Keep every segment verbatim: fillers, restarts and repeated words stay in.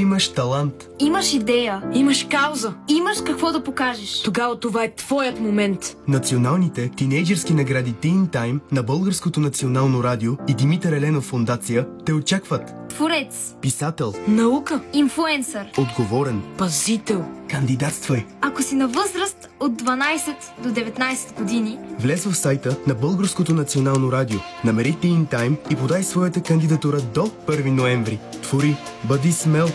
имаш талант. Имаш идея. Имаш кауза. Имаш какво да покажеш. Тогава това е твоят момент. Националните тинейджърски награди Teen Time на Българското национално радио и Димитър Еленов фондация те очакват. Творец. Писател. Наука. Инфлуенсър. Отговорен. Пазител. Кандидатствай. Ако си на възраст от дванайсет до деветнайсет години, влез в сайта на Българското национално радио, намери Teen Time и подай своята кандидатура до първи ноември. Твори, бъди смел.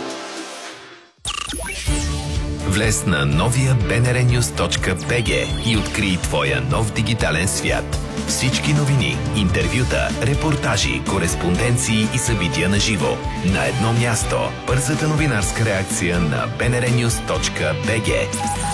Влез на новия би ен ар нюз точка би джи и открий твоя нов дигитален свят. Всички новини, интервюта, репортажи, кореспонденции и събития на живо. На едно място. Бързата новинарска реакция на би ен ар нюз точка би джи.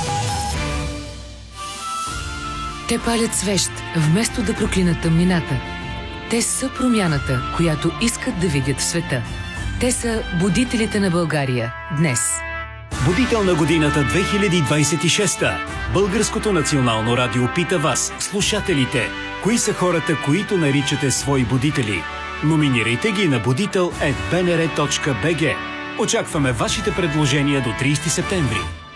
Те палят свещ, вместо да проклинат тъмнината. Те са промяната, която искат да видят в света. Те са будителите на България днес. Будител на годината две хиляди двайсет и шеста. Българското национално радио пита вас, слушателите, кои са хората, които наричате свои будители. Номинирайте ги на будител ет би ен ар точка би джи. Очакваме вашите предложения до трийсети септември.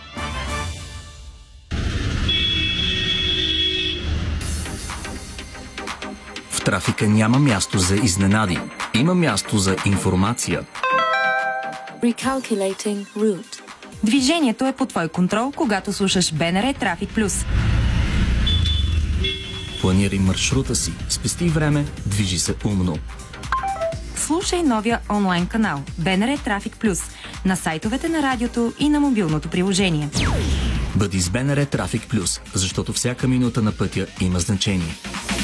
В трафика няма място за изненади. Има място за информация. Recalculating route. Движението е под твой контрол, когато слушаш би ен ар Трафик Плюс. Планирай маршрута си, спести време, движи се умно. Слушай новия онлайн канал би ен ар Трафик Плюс на сайтовете на радиото и на мобилното приложение. Бъди с би ен ар Трафик Плюс, защото всяка минута на пътя има значение.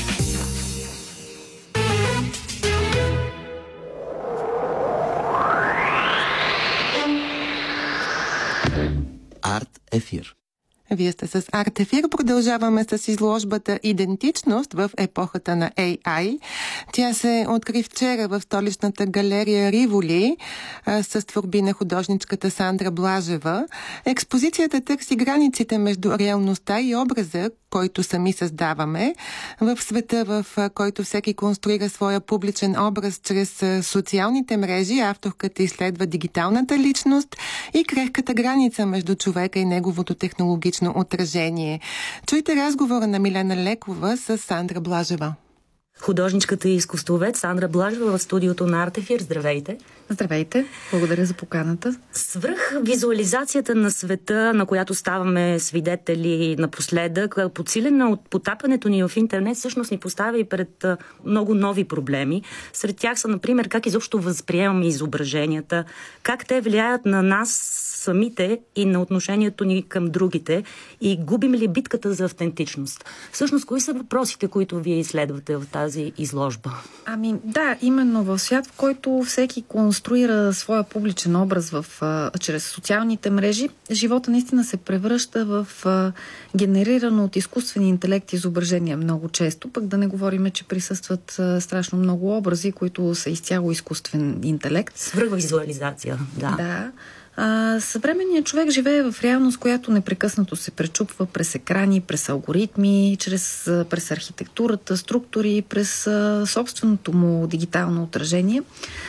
Арт Ефир. Вие сте с Арт Ефир. Продължаваме с изложбата Идентичност в епохата на ей ай. Тя се откри вчера в столичната галерия Риволи а, с творби на художничката Сандра Блажева. Експозицията търси границите между реалността и образа, който сами създаваме, в света, в който всеки конструира своя публичен образ чрез социалните мрежи. Авторката изследва дигиталната личност и крехката граница между човека и неговото технологично отражение. Чуйте разговора на Милена Лекова с Сандра Блажева. Художничката и изкуствовед Сандра Блажева в студиото на Арт Ефир. Здравейте! Здравейте! Благодаря за поканата. Свръх визуализацията на света, на която ставаме свидетели напоследък, подсилена от потапането ни в интернет, всъщност ни поставя и пред много нови проблеми. Сред тях са, например, как изобщо възприемаме изображенията, как те влияят на нас самите и на отношението ни към другите и губим ли битката за автентичност. Всъщност, кои са въпросите, които вие изследвате в тази изложба? Ами да, именно в свят, в който всеки конструира своя публичен образ в, а, чрез социалните мрежи, живота наистина се превръща в а, генерирано от изкуствени интелект изображения много често, пък да не говорим, че присъстват а, страшно много образи, които са изцяло изкуствен интелект. Свръхвизуализация, да. Да. А, съвременният човек живее в реалност, която непрекъснато се пречупва през екрани, през алгоритми, чрез, през архитектурата, структури, през а, собственото му дигитално отражение,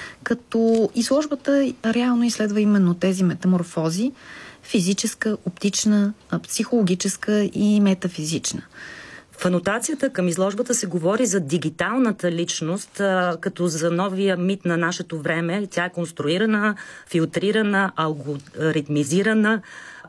като изложбата реално изследва именно тези метаморфози, физическа, оптична, психологическа и метафизична. В анотацията към изложбата се говори за дигиталната личност, а, като за новия мит на нашето време. Тя е конструирана, филтрирана, алгоритмизирана,